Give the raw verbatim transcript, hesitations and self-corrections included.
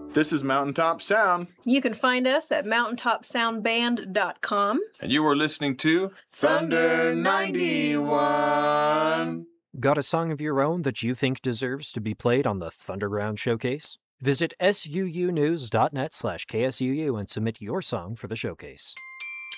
This is Mountaintop Sound. You can find us at mountaintop sound band dot com. And you are listening to Thunder ninety-one. Got a song of your own that you think deserves to be played on the Thunderground Showcase? Visit suunews.net slash KSUU and submit your song for the showcase.